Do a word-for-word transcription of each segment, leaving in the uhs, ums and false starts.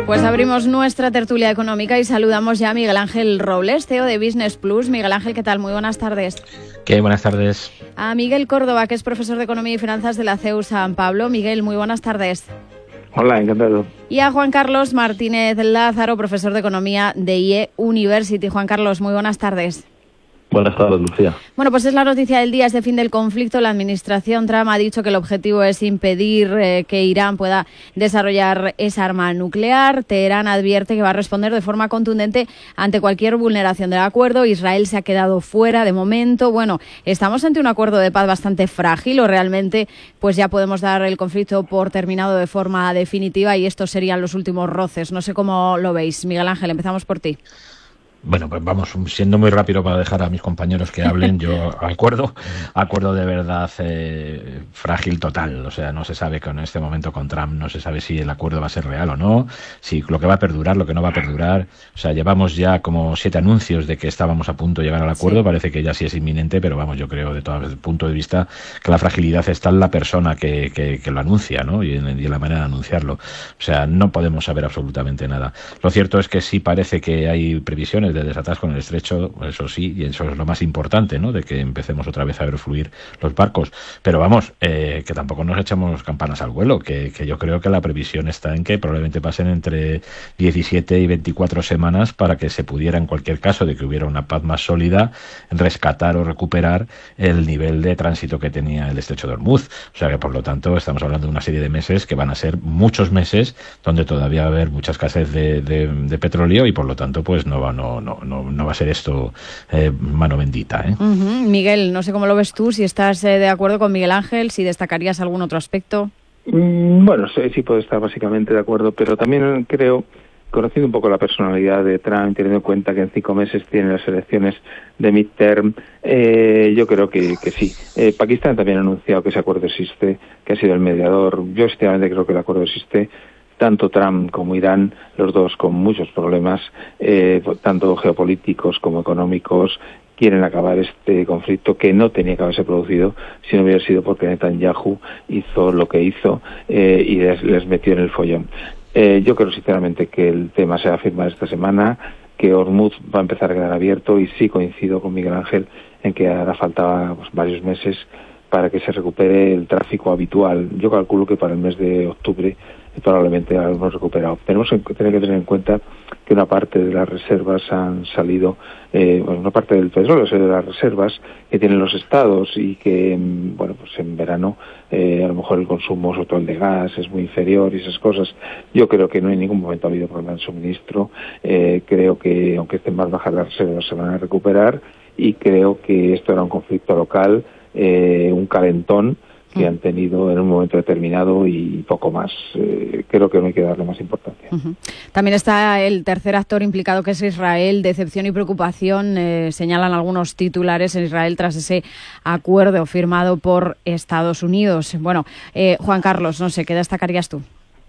Pues abrimos nuestra tertulia económica y saludamos ya a Miguel Ángel Robles, C E O de Business Plus. Miguel Ángel, ¿qué tal? Muy buenas tardes. ¿Qué? Buenas tardes. A Miguel Córdoba, que es profesor de Economía y Finanzas de la C E U San Pablo. Miguel, muy buenas tardes. Hola, encantado. Y a Juan Carlos Martínez Lázaro, profesor de Economía de I E University. Juan Carlos, muy buenas tardes. Buenas tardes, Lucía. Bueno, pues es la noticia del día, este fin del conflicto. La administración Trump ha dicho que el objetivo es impedir eh, que Irán pueda desarrollar esa arma nuclear. Teherán advierte que va a responder de forma contundente ante cualquier vulneración del acuerdo. Israel se ha quedado fuera de momento. Bueno, ¿estamos ante un acuerdo de paz bastante frágil o realmente pues ya podemos dar el conflicto por terminado de forma definitiva y estos serían los últimos roces? No sé cómo lo veis. Miguel Ángel, empezamos por ti. Bueno, pues vamos, siendo muy rápido para dejar a mis compañeros que hablen, yo acuerdo, acuerdo de verdad eh, frágil total, o sea, no se sabe que en este momento con Trump no se sabe si el acuerdo va a ser real o no, si lo que va a perdurar, lo que no va a perdurar, o sea, llevamos ya como siete anuncios de que estábamos a punto de llegar al acuerdo, sí. Parece que ya sí es inminente, pero vamos, yo creo de todo el punto de vista que la fragilidad está en la persona que, que, que lo anuncia, ¿no? Y en, y en la manera de anunciarlo, o sea, no podemos saber absolutamente nada. Lo cierto es que sí parece que hay previsiones de desatasco en el estrecho, eso sí, y eso es lo más importante, ¿no? De que empecemos otra vez a ver fluir los barcos. Pero vamos, eh, que tampoco nos echamos campanas al vuelo, que, que yo creo que la previsión está en que probablemente pasen entre diecisiete y veinticuatro semanas para que se pudiera, en cualquier caso de que hubiera una paz más sólida, rescatar o recuperar el nivel de tránsito que tenía el estrecho de Hormuz. O sea que, por lo tanto, estamos hablando de una serie de meses que van a ser muchos meses donde todavía va a haber mucha escasez de, de, de petróleo y, por lo tanto, pues no va, no, no, no No, no va a ser esto eh, mano bendita. ¿eh? Uh-huh. Miguel, no sé cómo lo ves tú, si estás eh, de acuerdo con Miguel Ángel, si destacarías algún otro aspecto. Mm, bueno, sí, sí puedo estar básicamente de acuerdo, pero también creo, conociendo un poco la personalidad de Trump, teniendo en cuenta que en cinco meses tiene las elecciones de midterm, eh, yo creo que, que sí. Eh, Pakistán también ha anunciado que ese acuerdo existe, que ha sido el mediador. Yo, sinceramente, creo que el acuerdo existe. Tanto Trump como Irán, los dos con muchos problemas, eh, tanto geopolíticos como económicos, quieren acabar este conflicto que no tenía que haberse producido si no hubiera sido porque Netanyahu hizo lo que hizo eh, y les, les metió en el follón. Eh, yo creo sinceramente que el tema se va a firmar esta semana, que Hormuz va a empezar a quedar abierto y sí coincido con Miguel Ángel en que hará falta pues, varios meses para que se recupere el tráfico habitual. Yo calculo que para el mes de octubre probablemente lo hemos recuperado. Tenemos que tener que tener en cuenta que una parte de las reservas han salido, eh, bueno, una parte del petróleo es de las reservas que tienen los estados y que, bueno, pues en verano eh, a lo mejor el consumo, sobre todo el de gas, es muy inferior y esas cosas. Yo creo que no en ningún momento ha habido problema de suministro. Eh, creo que aunque estén más bajas las reservas se van a recuperar y creo que esto era un conflicto local, eh, un calentón que han tenido en un momento determinado y poco más. Eh, creo que no hay que darle más importancia. Uh-huh. También está el tercer actor implicado, que es Israel. Decepción y preocupación eh, señalan algunos titulares en Israel tras ese acuerdo firmado por Estados Unidos. Bueno, eh, Juan Carlos, no sé, ¿qué destacarías tú?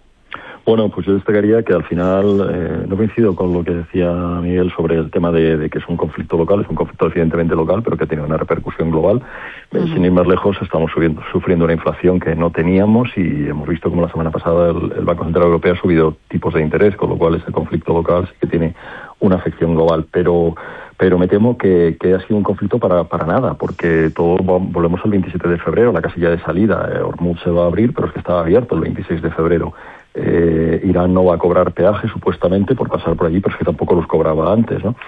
Bueno, pues yo destacaría que al final eh, no coincido con lo que decía Miguel sobre el tema de, de que es un conflicto local, es un conflicto evidentemente local, pero que tiene una repercusión global. Uh-huh. Eh, sin ir más lejos, estamos subiendo, sufriendo una inflación que no teníamos y hemos visto como la semana pasada el, el Banco Central Europeo ha subido tipos de interés, con lo cual ese conflicto local sí que tiene una afección global, pero pero me temo que, que ha sido un conflicto para, para nada, porque todo volvemos al veintisiete de febrero, la casilla de salida. Eh, Hormuz se va a abrir, pero es que estaba abierto el veintiséis de febrero. Eh, Irán no va a cobrar peaje supuestamente por pasar por allí, pero es que tampoco los cobraba antes, ¿no?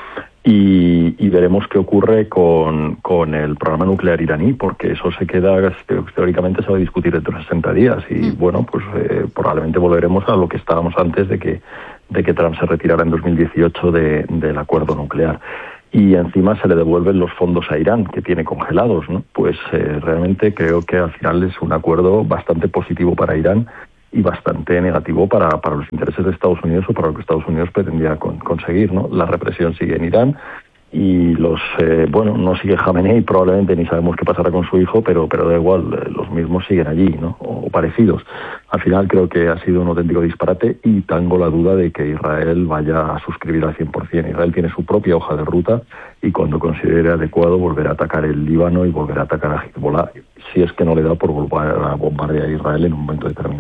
Y, y veremos qué ocurre con, con el programa nuclear iraní, porque eso se queda, teóricamente se va a discutir dentro de sesenta días y mm. bueno, pues eh, probablemente volveremos a lo que estábamos antes de que, de que Trump se retirara en dos mil dieciocho de, del acuerdo nuclear. Y encima se le devuelven los fondos a Irán, que tiene congelados, ¿no? Pues eh, realmente creo que al final es un acuerdo bastante positivo para Irán y bastante negativo para, para los intereses de Estados Unidos o para lo que Estados Unidos pretendía con, conseguir, ¿no? La represión sigue en Irán y los, eh, bueno, no sigue Jamenei, probablemente ni sabemos qué pasará con su hijo, pero pero da igual, los mismos siguen allí, ¿no? O, o parecidos. Al final creo que ha sido un auténtico disparate y tengo la duda de que Israel vaya a suscribir al cien por ciento. Israel tiene su propia hoja de ruta y cuando considere adecuado volverá a atacar el Líbano y volverá a atacar a Hezbollah, si es que no le da por volver a bombardear a Israel en un momento determinado.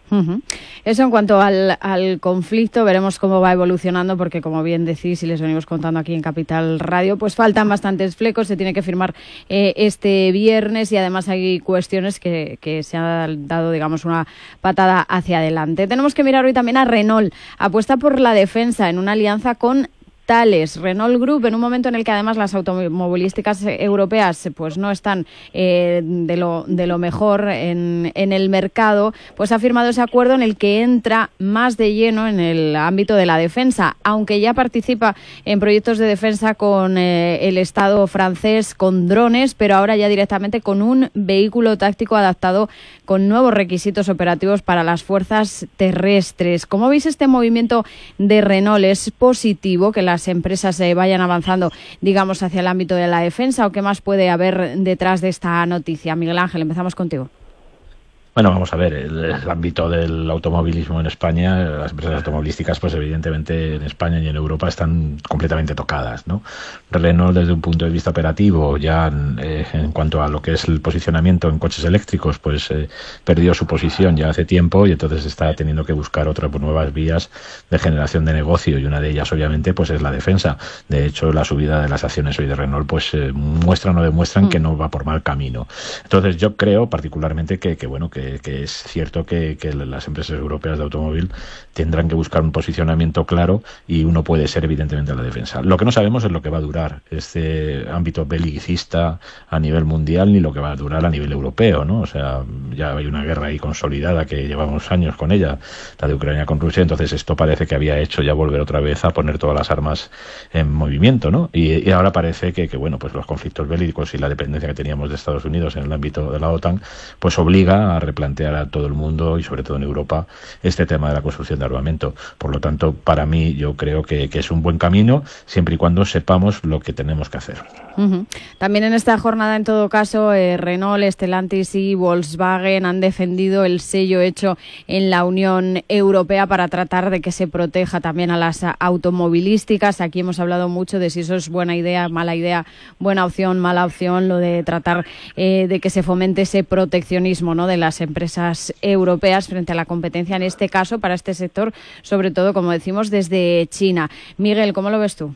Uh-huh. Eso en cuanto al, al conflicto, veremos cómo va evolucionando, porque como bien decís y les venimos contando aquí en Capital Radio, pues faltan bastantes flecos, se tiene que firmar eh, este viernes y además hay cuestiones que, que se han dado, digamos, una patada hacia adelante. Tenemos que mirar hoy también a Renault, apuesta por la defensa en una alianza con Thales. Renault Group, en un momento en el que además las automovilísticas europeas pues no están eh, de lo de lo mejor en, en el mercado, pues ha firmado ese acuerdo en el que entra más de lleno en el ámbito de la defensa, aunque ya participa en proyectos de defensa con eh, el Estado francés con drones, pero ahora ya directamente con un vehículo táctico adaptado con nuevos requisitos operativos para las fuerzas terrestres. ¿Cómo veis este movimiento de Renault? ¿Es positivo que las empresas eh, vayan avanzando, digamos, hacia el ámbito de la defensa, o qué más puede haber detrás de esta noticia? Miguel Ángel, empezamos contigo. Bueno, vamos a ver, el, el ámbito del automovilismo en España, las empresas automovilísticas, pues evidentemente en España y en Europa están completamente tocadas, ¿no? Renault, desde un punto de vista operativo, ya eh, en cuanto a lo que es el posicionamiento en coches eléctricos, pues eh, perdió su posición ya hace tiempo y entonces está teniendo que buscar otras nuevas vías de generación de negocio, y una de ellas obviamente pues es la defensa. De hecho, la subida de las acciones hoy de Renault pues eh, muestran o demuestran mm. que no va por mal camino. Entonces yo creo particularmente que, que bueno, que que es cierto que, que las empresas europeas de automóvil tendrán que buscar un posicionamiento claro, y uno puede ser evidentemente la defensa. Lo que no sabemos es lo que va a durar este ámbito belicista a nivel mundial, ni lo que va a durar a nivel europeo, ¿no? O sea, ya hay una guerra ahí consolidada que llevamos años con ella, la de Ucrania con Rusia, entonces esto parece que había hecho ya volver otra vez a poner todas las armas en movimiento, ¿no? Y, y ahora parece que, que, bueno, pues los conflictos bélicos y la dependencia que teníamos de Estados Unidos en el ámbito de la OTAN, pues obliga a plantear a todo el mundo y sobre todo en Europa este tema de la construcción de armamento. Por lo tanto, para mí yo creo que, que es un buen camino, siempre y cuando sepamos lo que tenemos que hacer. Uh-huh. También en esta jornada, en todo caso, eh, Renault, Stellantis y Volkswagen han defendido el sello hecho en la Unión Europea para tratar de que se proteja también a las automovilísticas. Aquí hemos hablado mucho de si eso es buena idea, mala idea, buena opción, mala opción, lo de tratar eh, de que se fomente ese proteccionismo, ¿no?, de las empresas europeas frente a la competencia, en este caso para este sector, sobre todo, como decimos, desde China. Miguel, ¿cómo lo ves tú?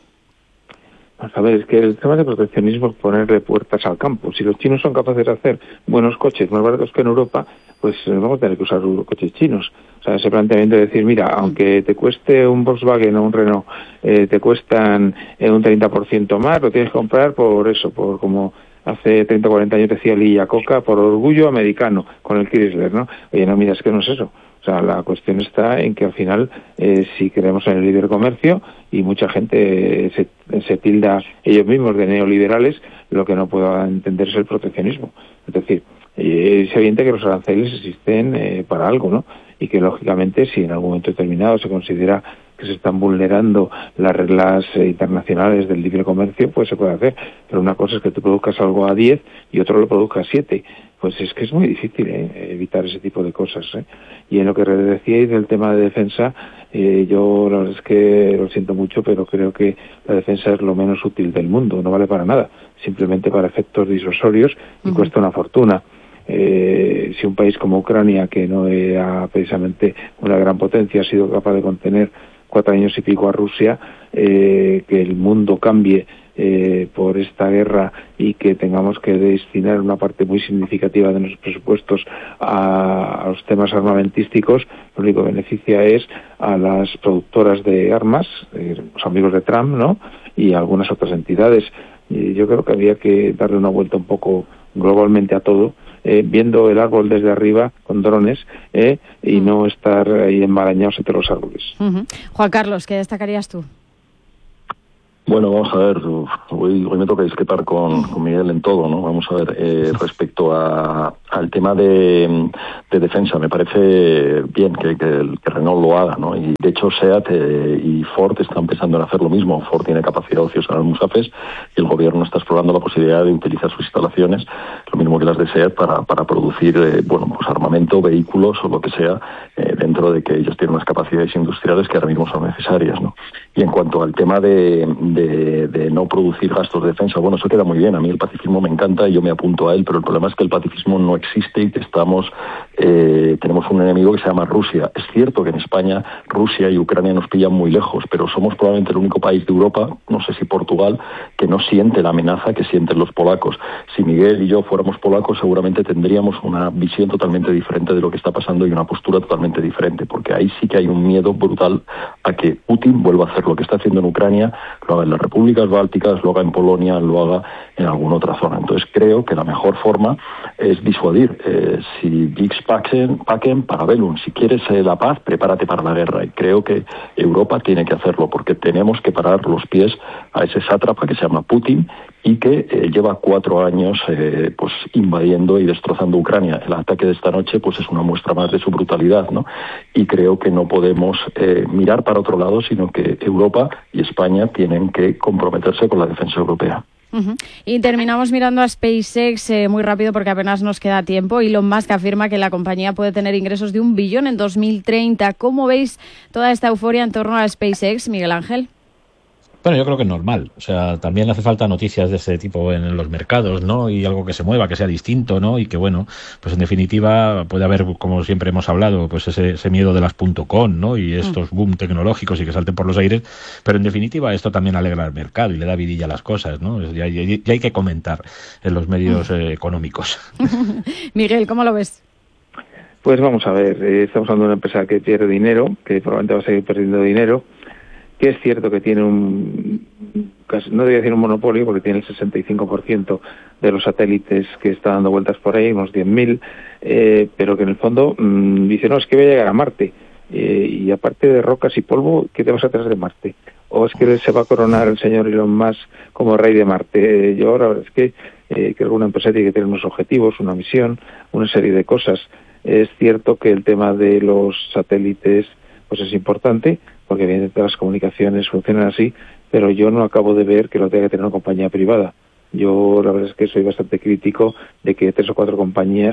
A ver, es que el tema de proteccionismo es ponerle puertas al campo. Si los chinos son capaces de hacer buenos coches más baratos que en Europa, pues vamos a tener que usar coches chinos. O sea, ese planteamiento de decir, mira, aunque te cueste un Volkswagen o un Renault, eh, te cuestan eh, un treinta por ciento más, lo tienes que comprar por eso, por como hace treinta o cuarenta años decía Lee Iacocca, por orgullo americano, con el Chrysler, ¿no? Oye, no, mira, es que no es eso. O sea, la cuestión está en que al final, eh, si creemos en el libre comercio, y mucha gente eh, se, se tilda ellos mismos de neoliberales, lo que no puedo entender es el proteccionismo. Es decir, eh, es evidente que los aranceles existen eh, para algo, ¿no? Y que, lógicamente, si en algún momento determinado se considera que se están vulnerando las reglas eh, internacionales del libre comercio, pues se puede hacer. Pero una cosa es que tú produzcas algo a diez y otro lo produzca a siete. Pues es que es muy difícil ¿eh? evitar ese tipo de cosas. ¿eh? Y en lo que decíais del tema de defensa, eh, yo la verdad es que lo siento mucho, pero creo que la defensa es lo menos útil del mundo, no vale para nada, simplemente para efectos disuasorios y uh-huh. cuesta una fortuna. Eh, si un país como Ucrania, que no era precisamente una gran potencia, ha sido capaz de contener cuatro años y pico a Rusia, eh, que el mundo cambie eh, por esta guerra y que tengamos que destinar una parte muy significativa de nuestros presupuestos a, a los temas armamentísticos, lo único que beneficia es a las productoras de armas, eh, los amigos de Trump, ¿no?, y a algunas otras entidades. Y yo creo que había que darle una vuelta un poco globalmente a todo, eh, viendo el árbol desde arriba con drones eh, y uh-huh. no estar ahí enmarañados entre los árboles. Uh-huh. Juan Carlos, ¿qué destacarías tú? Bueno, vamos a ver, hoy, hoy me toca discrepar con, con Miguel en todo, ¿no? Vamos a ver, eh, respecto a, al tema de, de defensa, me parece bien que, que, que Renault lo haga, ¿no? Y de hecho SEAT eh, y Ford están pensando en hacer lo mismo. Ford tiene capacidad ociosa en Almusafes y el gobierno está explorando la posibilidad de utilizar sus instalaciones, lo mismo que las de SEAT, para, para producir, eh, bueno, pues armamento, vehículos o lo que sea, eh, dentro de que ellos tienen unas capacidades industriales que ahora mismo son necesarias, ¿no? Y en cuanto al tema de, de, de no producir gastos de defensa, bueno, eso queda muy bien. A mí el pacifismo me encanta y yo me apunto a él, pero el problema es que el pacifismo no existe y que estamos eh, tenemos un enemigo que se llama Rusia. Es cierto que en España, Rusia y Ucrania nos pillan muy lejos, pero somos probablemente el único país de Europa, no sé si Portugal, que no siente la amenaza que sienten los polacos. Si Miguel y yo fuéramos polacos, seguramente tendríamos una visión totalmente diferente de lo que está pasando y una postura totalmente diferente, porque ahí sí que hay un miedo brutal a que Putin vuelva a hacer lo que está haciendo en Ucrania, lo haga en las repúblicas bálticas, lo haga en Polonia, lo haga en alguna otra zona. Entonces creo que la mejor forma es disuadir. Eh, si Vix pacem, pacem para bellum, si quieres eh, la paz, prepárate para la guerra. Y creo que Europa tiene que hacerlo, porque tenemos que parar los pies a ese sátrapa que se llama Putin y que eh, lleva cuatro años eh, pues invadiendo y destrozando Ucrania. El ataque de esta noche pues es una muestra más de su brutalidad, ¿no? Y creo que no podemos eh, mirar para otro lado, sino que Europa y España tienen que comprometerse con la defensa europea. Uh-huh. Y terminamos mirando a SpaceX eh, muy rápido porque apenas nos queda tiempo. Elon Musk afirma que la compañía puede tener ingresos de un billón en dos mil treinta. ¿Cómo veis toda esta euforia en torno a SpaceX, Miguel Ángel? Bueno, yo creo que es normal. O sea, también hace falta noticias de ese tipo en los mercados, ¿no? Y algo que se mueva, que sea distinto, ¿no? Y que, bueno, pues en definitiva puede haber, como siempre hemos hablado, pues ese, ese miedo de las .com, ¿no? Y estos boom tecnológicos y que salten por los aires. Pero en definitiva esto también alegra al mercado y le da vidilla a las cosas, ¿no? Ya, ya, ya hay que comentar en los medios eh, económicos. Miguel, ¿cómo lo ves? Pues vamos a ver, eh, estamos hablando de una empresa que pierde dinero, que probablemente va a seguir perdiendo dinero, que es cierto que tiene un, no debería decir un monopolio, porque tiene el sesenta y cinco por ciento de los satélites que está dando vueltas por ahí, unos diez mil, eh, pero que en el fondo mmm, dice, no, es que voy a llegar a Marte, eh, y aparte de rocas y polvo, ¿qué te vas a traer de Marte? ¿O es que se va a coronar el señor Elon Musk como rey de Marte? Eh, yo ahora es que eh, creo que una empresa tiene que tener unos objetivos, una misión, una serie de cosas. Es cierto que el tema de los satélites pues es importante, porque evidentemente las comunicaciones funcionan así, pero yo no acabo de ver que lo tenga que tener una compañía privada. Yo la verdad es que soy bastante crítico de que tres o cuatro compañías...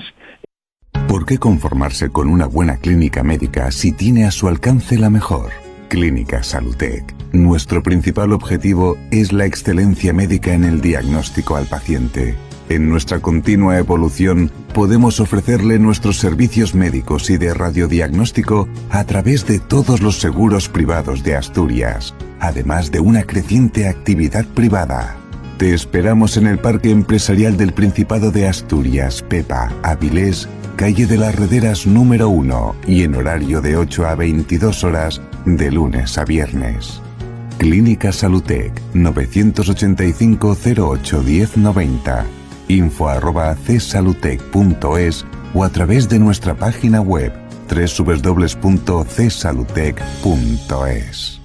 ¿Por qué conformarse con una buena clínica médica si tiene a su alcance la mejor? Clínica Salutec. Nuestro principal objetivo es la excelencia médica en el diagnóstico al paciente. En nuestra continua evolución, podemos ofrecerle nuestros servicios médicos y de radiodiagnóstico a través de todos los seguros privados de Asturias, además de una creciente actividad privada. Te esperamos en el Parque Empresarial del Principado de Asturias, Pepa, Avilés, calle de las Rederas número uno y en horario de ocho a veintidós horas, de lunes a viernes. Clínica Salutec, novecientos ochenta y cinco cero ocho diez noventa. info arroba csalutec punto es o a través de nuestra página web doble u doble u doble u punto c salutec punto es.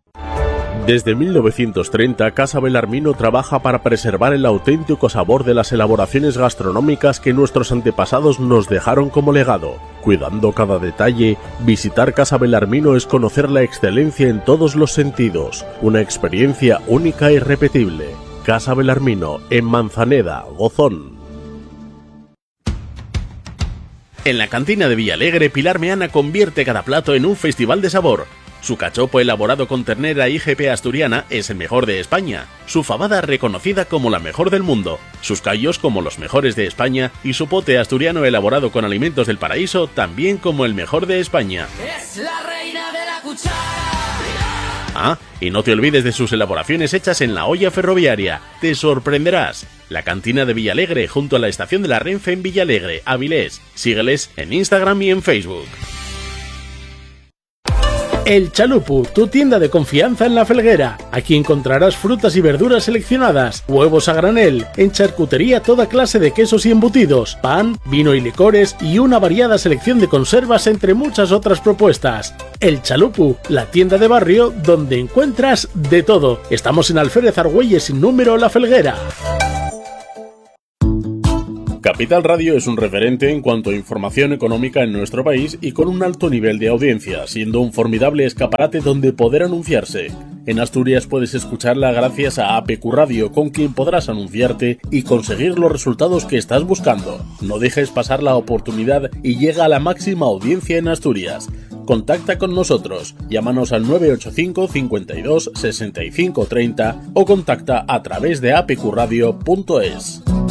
Desde mil novecientos treinta, Casa Belarmino trabaja para preservar el auténtico sabor de las elaboraciones gastronómicas que nuestros antepasados nos dejaron como legado. Cuidando cada detalle, visitar Casa Belarmino es conocer la excelencia en todos los sentidos, una experiencia única e irrepetible. Casa Belarmino, en Manzaneda, Gozón. En la cantina de Villalegre, Pilar Meana convierte cada plato en un festival de sabor. Su cachopo elaborado con ternera I G P asturiana es el mejor de España, su fabada reconocida como la mejor del mundo, sus callos como los mejores de España y su pote asturiano elaborado con alimentos del paraíso también como el mejor de España. Es la reina de la cuchara. Ah, y no te olvides de sus elaboraciones hechas en la olla ferroviaria. Te sorprenderás. La cantina de Villalegre junto a la estación de la Renfe en Villalegre, Avilés. Sígueles en Instagram y en Facebook. El Chalupu, tu tienda de confianza en La Felguera. Aquí encontrarás frutas y verduras seleccionadas, huevos a granel, en charcutería toda clase de quesos y embutidos, pan, vino y licores y una variada selección de conservas entre muchas otras propuestas. El Chalupu, la tienda de barrio donde encuentras de todo. Estamos en Alférez Argüelles sin número La Felguera. Capital Radio es un referente en cuanto a información económica en nuestro país y con un alto nivel de audiencia, siendo un formidable escaparate donde poder anunciarse. En Asturias puedes escucharla gracias a A P Q Radio, con quien podrás anunciarte y conseguir los resultados que estás buscando. No dejes pasar la oportunidad y llega a la máxima audiencia en Asturias. Contacta con nosotros, llámanos al nueve ocho cinco, cincuenta y dos, sesenta y cinco treinta o contacta a través de a p q radio punto es.